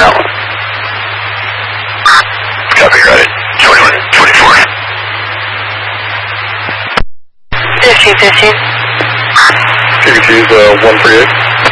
that one. Copy, got it. 2124. 1515. CBT's 138.